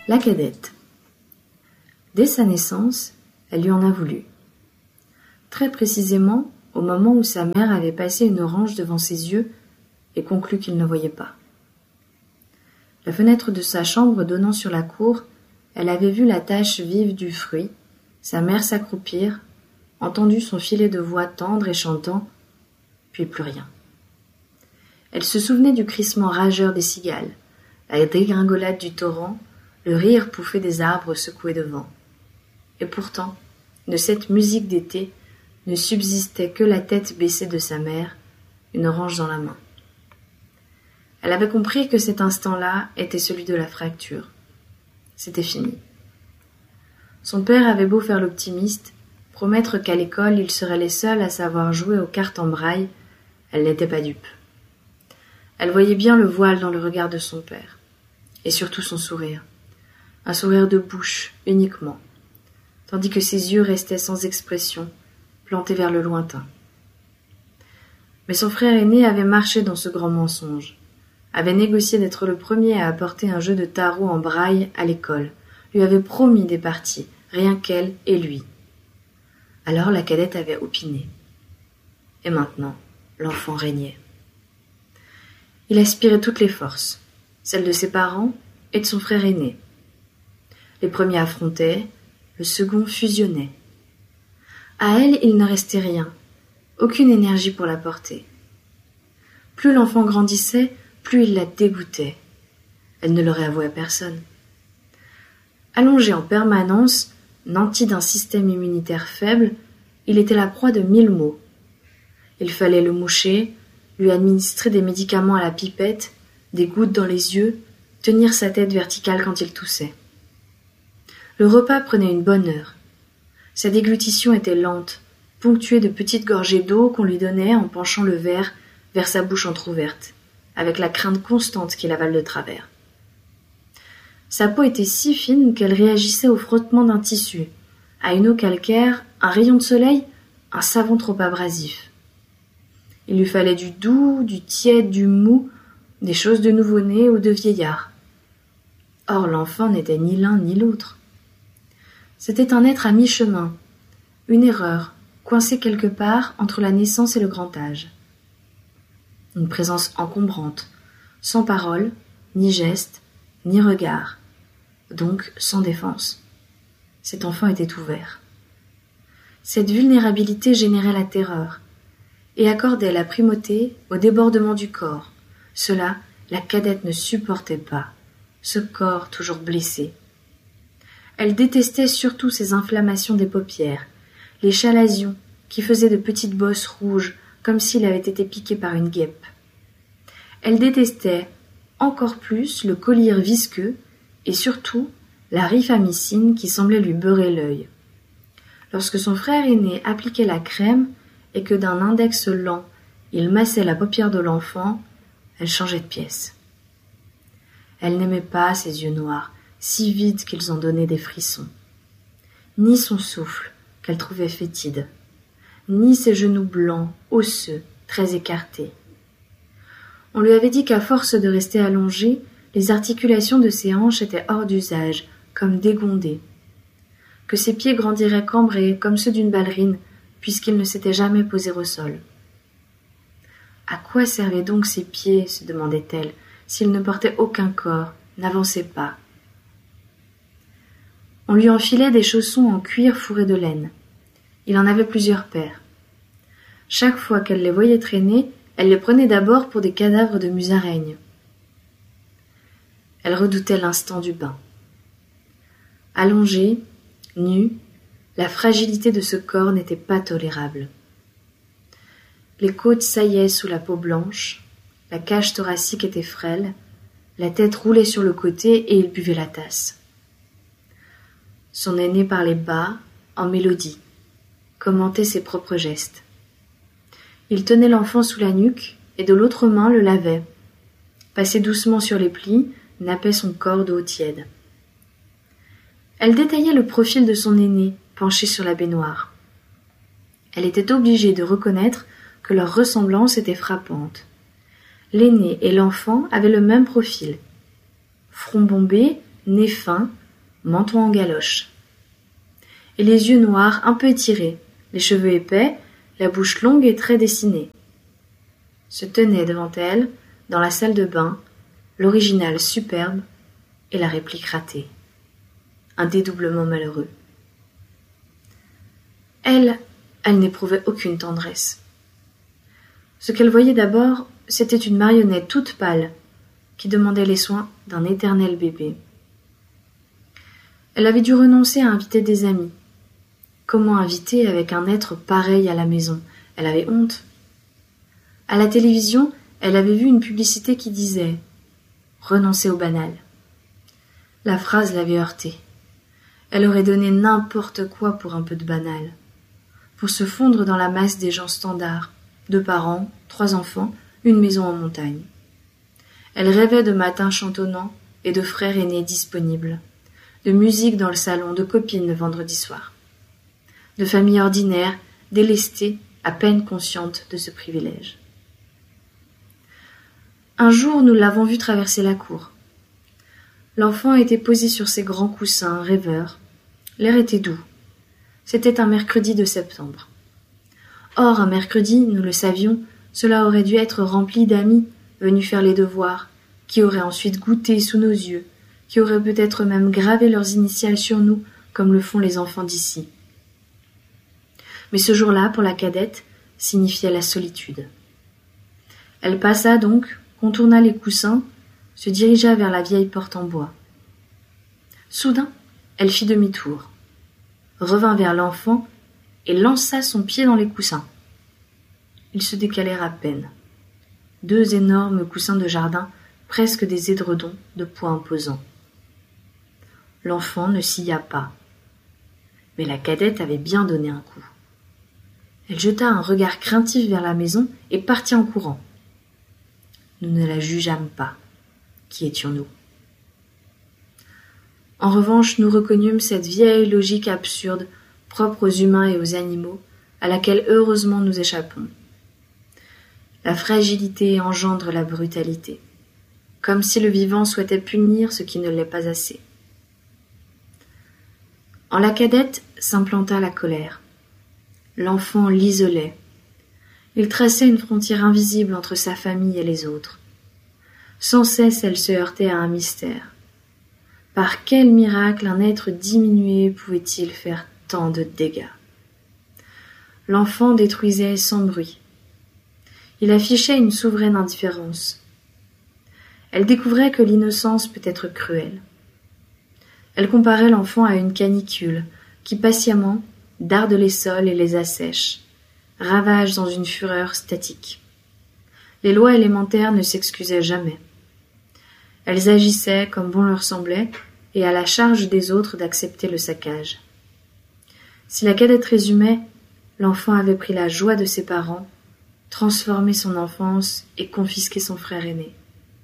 La cadette. Dès sa naissance, elle lui en a voulu. Très précisément, au moment où sa mère avait passé une orange devant ses yeux et conclu qu'il ne voyait pas. La fenêtre de sa chambre donnant sur la cour, elle avait vu la tache vive du fruit, sa mère s'accroupir, entendu son filet de voix tendre et chantant, puis plus rien. Elle se souvenait du crissement rageur des cigales, la dégringolade du torrent, le rire pouffé des arbres secoués de vent. Et pourtant, de cette musique d'été ne subsistait que la tête baissée de sa mère, une orange dans la main. Elle avait compris que cet instant-là était celui de la fracture. C'était fini. Son père avait beau faire l'optimiste, promettre qu'à l'école ils seraient les seuls à savoir jouer aux cartes en braille, elle n'était pas dupe. Elle voyait bien le voile dans le regard de son père, et surtout son sourire. Un sourire de bouche uniquement, tandis que ses yeux restaient sans expression, plantés vers le lointain. Mais son frère aîné avait marché dans ce grand mensonge, avait négocié d'être le premier à apporter un jeu de tarot en braille à l'école, lui avait promis des parties, rien qu'elle et lui. Alors la cadette avait opiné. Et maintenant, l'enfant régnait. Il aspirait toutes les forces, celles de ses parents et de son frère aîné. Les premiers affrontaient, le second fusionnait. À elle, il ne restait rien, aucune énergie pour la porter. Plus l'enfant grandissait, plus il la dégoûtait. Elle ne l'aurait avoué à personne. Allongé en permanence, nanti d'un système immunitaire faible, il était la proie de 1000 maux. Il fallait le moucher, lui administrer des médicaments à la pipette, des gouttes dans les yeux, tenir sa tête verticale quand il toussait. Le repas prenait une bonne heure. Sa déglutition était lente, ponctuée de petites gorgées d'eau qu'on lui donnait en penchant le verre vers sa bouche entr'ouverte, avec la crainte constante qu'il avale de travers. Sa peau était si fine qu'elle réagissait au frottement d'un tissu, à une eau calcaire, un rayon de soleil, un savon trop abrasif. Il lui fallait du doux, du tiède, du mou, des choses de nouveau-né ou de vieillard. Or l'enfant n'était ni l'un ni l'autre. C'était un être à mi-chemin, une erreur, coincée quelque part entre la naissance et le grand âge. Une présence encombrante, sans parole, ni geste, ni regard, donc sans défense. Cet enfant était ouvert. Cette vulnérabilité générait la terreur et accordait la primauté au débordement du corps. Cela, la cadette ne supportait pas, ce corps toujours blessé. Elle détestait surtout ces inflammations des paupières, les chalazions qui faisaient de petites bosses rouges comme s'il avait été piqué par une guêpe. Elle détestait encore plus le collyre visqueux et surtout la rifamycine qui semblait lui beurrer l'œil. Lorsque son frère aîné appliquait la crème et que d'un index lent il massait la paupière de l'enfant, elle changeait de pièce. Elle n'aimait pas ses yeux noirs, si vides qu'ils en donnaient des frissons, ni son souffle, qu'elle trouvait fétide, ni ses genoux blancs, osseux, très écartés. On lui avait dit qu'à force de rester allongée, les articulations de ses hanches étaient hors d'usage, comme dégondées, que ses pieds grandiraient cambrés comme ceux d'une ballerine, puisqu'ils ne s'étaient jamais posés au sol. À quoi servaient donc ses pieds, se demandait-elle, s'ils ne portaient aucun corps, n'avançaient pas? On lui enfilait des chaussons en cuir fourrés de laine. Il en avait plusieurs paires. Chaque fois qu'elle les voyait traîner, elle les prenait d'abord pour des cadavres de musaraignes. Elle redoutait l'instant du bain. Allongée, nue, la fragilité de ce corps n'était pas tolérable. Les côtes saillaient sous la peau blanche, la cage thoracique était frêle, la tête roulait sur le côté et il buvait la tasse. Son aîné parlait bas, en mélodie, commentait ses propres gestes. Il tenait l'enfant sous la nuque et de l'autre main le lavait, passait doucement sur les plis, nappait son corps d'eau tiède. Elle détaillait le profil de son aîné, penché sur la baignoire. Elle était obligée de reconnaître que leur ressemblance était frappante. L'aîné et l'enfant avaient le même profil. Front bombé, nez fin, menton en galoche. Et les yeux noirs un peu étirés, les cheveux épais, la bouche longue et très dessinée. Se tenait devant elle, dans la salle de bain, l'original superbe et la réplique ratée. Un dédoublement malheureux. Elle n'éprouvait aucune tendresse. Ce qu'elle voyait d'abord, c'était une marionnette toute pâle, qui demandait les soins d'un éternel bébé. Elle avait dû renoncer à inviter des amis. Comment inviter avec un être pareil à la maison? Elle avait honte. À la télévision, elle avait vu une publicité qui disait « Renoncez au banal ». La phrase l'avait heurtée. Elle aurait donné n'importe quoi pour un peu de banal, pour se fondre dans la masse des gens standards, 2 parents, 3 enfants, une maison en montagne. Elle rêvait de matins chantonnants et de frères aînés disponibles, de musique dans le salon, de copines le vendredi soir, de famille ordinaire, délestée, à peine consciente de ce privilège. Un jour, nous l'avons vue traverser la cour. L'enfant était posé sur ses grands coussins, rêveur. L'air était doux. C'était un mercredi de septembre. Or, un mercredi, nous le savions, cela aurait dû être rempli d'amis venus faire les devoirs, qui auraient ensuite goûté sous nos yeux, qui auraient peut-être même gravé leurs initiales sur nous, comme le font les enfants d'ici. Mais ce jour-là, pour la cadette, signifiait la solitude. Elle passa donc, contourna les coussins, se dirigea vers la vieille porte en bois. Soudain, elle fit demi-tour, revint vers l'enfant et lança son pied dans les coussins. Ils se décalèrent à peine. 2 énormes coussins de jardin, presque des édredons de poids imposant. L'enfant ne scia pas. Mais la cadette avait bien donné un coup. Elle jeta un regard craintif vers la maison et partit en courant. Nous ne la jugeâmes pas. Qui étions-nous? En revanche, nous reconnûmes cette vieille logique absurde, propre aux humains et aux animaux, à laquelle heureusement nous échappons. La fragilité engendre la brutalité, comme si le vivant souhaitait punir ce qui ne l'est pas assez. En la cadette s'implanta la colère. L'enfant l'isolait. Il traçait une frontière invisible entre sa famille et les autres. Sans cesse, elle se heurtait à un mystère. Par quel miracle un être diminué pouvait-il faire tant de dégâts? L'enfant détruisait sans bruit. Il affichait une souveraine indifférence. Elle découvrait que l'innocence peut être cruelle. Elle comparait l'enfant à une canicule qui patiemment darde les sols et les assèche, ravage dans une fureur statique. Les lois élémentaires ne s'excusaient jamais. Elles agissaient comme bon leur semblait et à la charge des autres d'accepter le saccage. Si la cadette résumait, l'enfant avait pris la joie de ses parents, transformé son enfance et confisqué son frère aîné.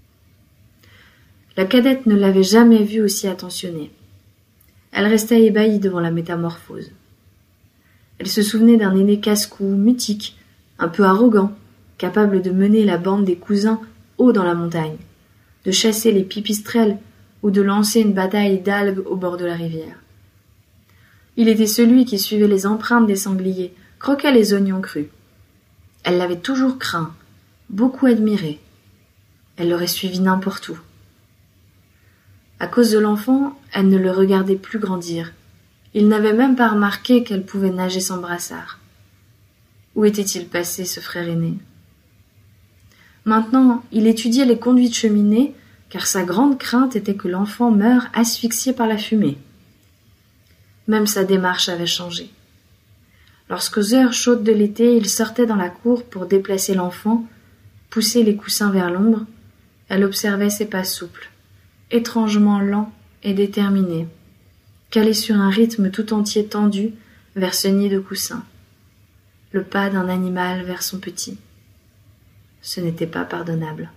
La cadette ne l'avait jamais vu aussi attentionnée. Elle restait ébahie devant la métamorphose. Elle se souvenait d'un aîné casse-cou, mutique, un peu arrogant, capable de mener la bande des cousins haut dans la montagne, de chasser les pipistrelles ou de lancer une bataille d'algues au bord de la rivière. Il était celui qui suivait les empreintes des sangliers, croquait les oignons crus. Elle l'avait toujours craint, beaucoup admiré. Elle l'aurait suivi n'importe où. À cause de l'enfant, elle ne le regardait plus grandir. Il n'avait même pas remarqué qu'elle pouvait nager sans brassard. Où était-il passé, ce frère aîné? Maintenant, il étudiait les conduits de cheminée, car sa grande crainte était que l'enfant meure asphyxié par la fumée. Même sa démarche avait changé. Lorsqu'aux heures chaudes de l'été, il sortait dans la cour pour déplacer l'enfant, pousser les coussins vers l'ombre, elle observait ses pas souples, étrangement lents et déterminés, calés sur un rythme tout entier tendu vers ce nid de coussins. Le pas d'un animal vers son petit. Ce n'était pas pardonnable.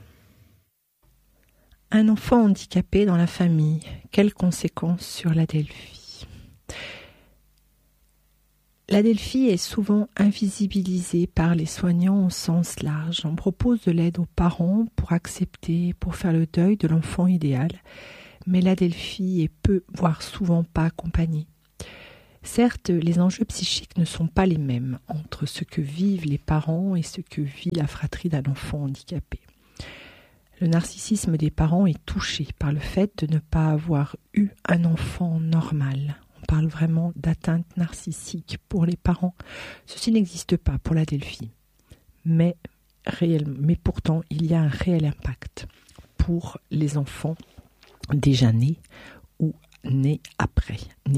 Un enfant handicapé dans la famille, quelles conséquences sur l'Adelphi? L'Adelphi est souvent invisibilisée par les soignants au sens large. On propose de l'aide aux parents pour accepter, pour faire le deuil de l'enfant idéal. mais l'Adelphi est peu, voire souvent pas accompagnée. Certes, les enjeux psychiques ne sont pas les mêmes entre ce que vivent les parents et ce que vit la fratrie d'un enfant handicapé. Le narcissisme des parents est touché par le fait de ne pas avoir eu un enfant normal. On parle vraiment d'atteinte narcissique pour les parents. Ceci n'existe pas pour l'Adelphi. Mais pourtant, il y a un réel impact pour les enfants déjà nés ou nés après.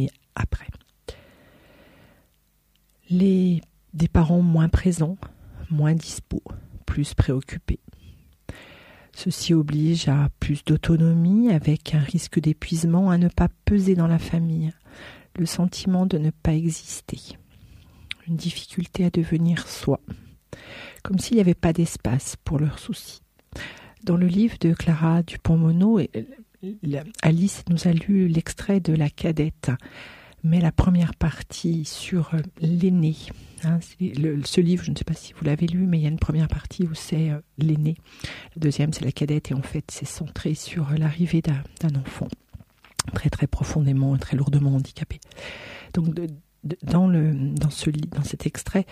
Des parents moins présents, moins dispos, plus préoccupés. Ceci oblige à plus d'autonomie avec un risque d'épuisement à ne pas peser dans la famille, le sentiment de ne pas exister, une difficulté à devenir soi, comme s'il n'y avait pas d'espace pour leurs soucis. Dans le livre de Clara Dupont-Mono, Alice nous a lu l'extrait de La Cadette, mais la première partie sur l'aîné. Ce livre, je ne sais pas si vous l'avez lu, mais il y a une première partie où c'est l'aîné. La deuxième, c'est La Cadette, et en fait, c'est centré sur l'arrivée d'un enfant très très profondément, très lourdement handicapé. Donc, dans cet extrait,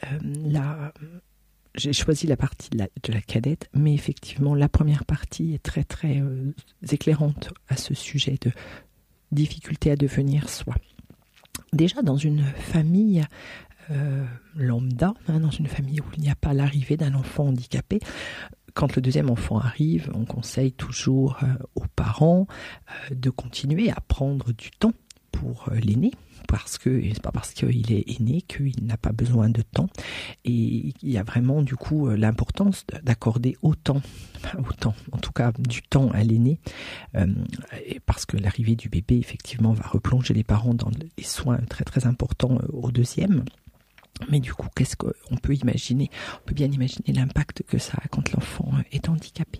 j'ai choisi la partie de la cadette, mais effectivement, la première partie est très très éclairante à ce sujet de difficulté à devenir soi. Déjà, dans une famille lambda, dans une famille où il n'y a pas l'arrivée d'un enfant handicapé, quand le deuxième enfant arrive, on conseille toujours aux parents de continuer à prendre du temps pour l'aîné, parce que c'est pas parce qu'il est aîné qu'il n'a pas besoin de temps, et il y a vraiment du coup l'importance d'accorder autant, en tout cas du temps à l'aîné, parce que l'arrivée du bébé effectivement va replonger les parents dans des soins très très importants au deuxième. Mais du coup, qu'est-ce qu'on peut imaginer ? On peut bien imaginer l'impact que ça a quand l'enfant est handicapé.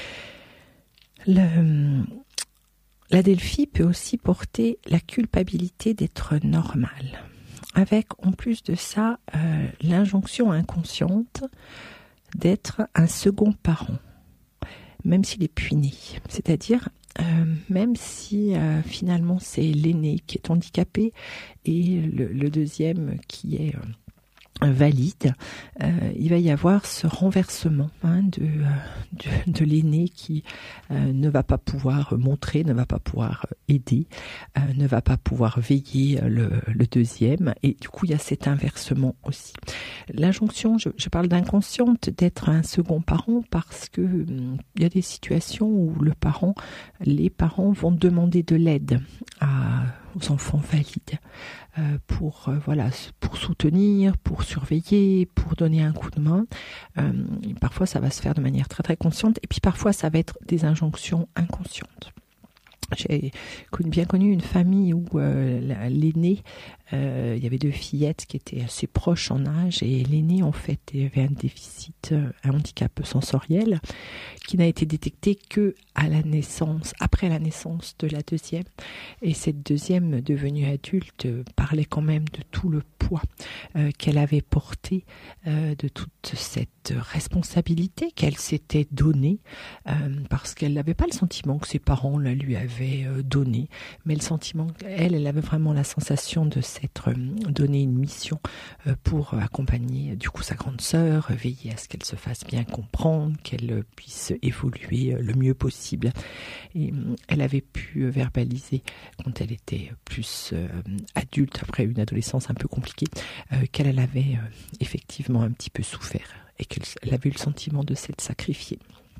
L'Adelphi peut aussi porter la culpabilité d'être normale, avec en plus de ça l'injonction inconsciente d'être un second parent, même s'il est puiné. C'est-à-dire, même si finalement c'est l'aîné qui est handicapé et le deuxième qui est valide, il va y avoir ce renversement de l'aîné qui ne va pas pouvoir montrer, ne va pas pouvoir aider, ne va pas pouvoir veiller le deuxième, et du coup il y a cet inversement aussi. L'injonction, je parle d'inconsciente, d'être un second parent parce que il y a des situations où les parents vont demander de l'aide aux enfants valides pour soutenir, pour surveiller, pour donner un coup de main. Parfois ça va se faire de manière très très consciente, et puis parfois ça va être des injonctions inconscientes. J'ai bien connu une famille où l'aîné, il y avait 2 fillettes qui étaient assez proches en âge, et l'aîné en fait avait un déficit, un handicap sensoriel qui n'a été détecté que après la naissance de la deuxième. Et cette deuxième, devenue adulte, parlait quand même de tout le poids qu'elle avait porté, de toute cette responsabilité qu'elle s'était donnée, parce qu'elle n'avait pas le sentiment que ses parents la lui avaient donné, mais le sentiment qu'elle avait vraiment la sensation de s'être donné une mission pour accompagner du coup sa grande sœur, veiller à ce qu'elle se fasse bien comprendre, qu'elle puisse évoluer le mieux possible. Et elle avait pu verbaliser quand elle était plus adulte, après une adolescence un peu compliquée, qu'elle avait effectivement un petit peu souffert et qu'elle avait eu le sentiment de s'être sacrifiée.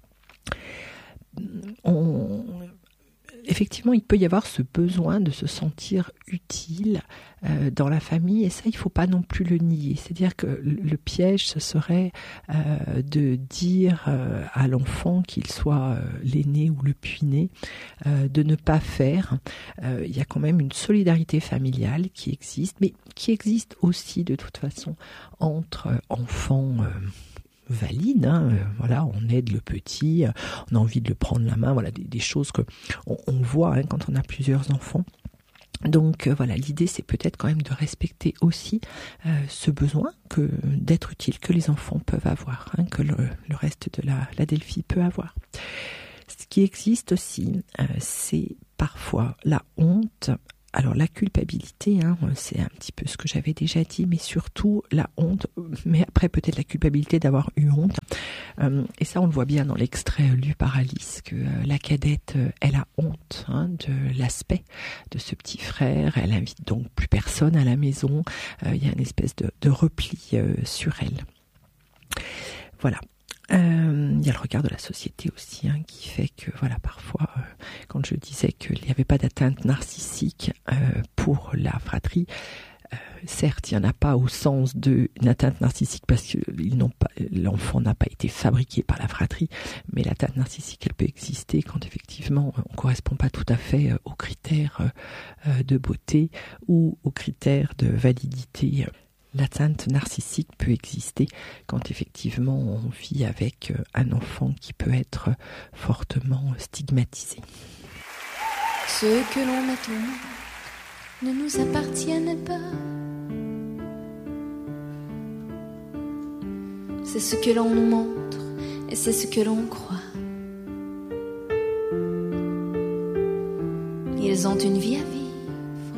Effectivement, il peut y avoir ce besoin de se sentir utile dans la famille, et ça, il ne faut pas non plus le nier. C'est-à-dire que le piège, ce serait de dire à l'enfant, qu'il soit l'aîné ou le puiné, de ne pas faire. Il y a quand même une solidarité familiale qui existe, mais qui existe aussi de toute façon entre enfants valide, on aide le petit, on a envie de le prendre la main, des choses que on voit quand on a plusieurs enfants. Donc l'idée c'est peut-être quand même de respecter aussi ce besoin d'être utile que les enfants peuvent avoir, que le reste de l'Adelphi peut avoir. Ce qui existe aussi, c'est parfois la honte. Alors la culpabilité, c'est un petit peu ce que j'avais déjà dit, mais surtout la honte, mais après peut-être la culpabilité d'avoir eu honte. Et ça on le voit bien dans l'extrait lu par Alice, que la cadette, elle a honte de l'aspect de ce petit frère, elle invite donc plus personne à la maison, il y a une espèce de repli sur elle. Voilà. Il y a le regard de la société aussi qui fait que parfois quand je disais qu'il n'y avait pas d'atteinte narcissique pour la fratrie, certes il n'y en a pas au sens d'une atteinte narcissique parce que l'enfant n'a pas été fabriqué par la fratrie, mais l'atteinte narcissique elle peut exister quand effectivement on ne correspond pas tout à fait aux critères de beauté ou aux critères de validité. L'atteinte narcissique peut exister quand effectivement on vit avec un enfant qui peut être fortement stigmatisé. Ce que l'on met au monde ne nous appartiennent pas. C'est ce que l'on nous montre et c'est ce que l'on croit. Ils ont une vie à vivre.